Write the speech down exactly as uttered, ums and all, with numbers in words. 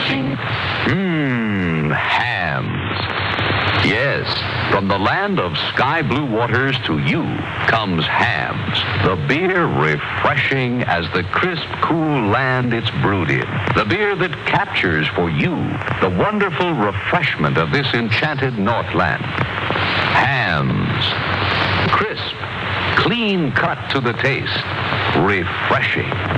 refreshing. Mmm, hams. Yes, from the land of sky blue waters to you comes Hams, the beer refreshing as the crisp, cool land it's brewed in. The beer that captures for you the wonderful refreshment of this enchanted Northland. Hams, crisp, clean cut to the taste, refreshing.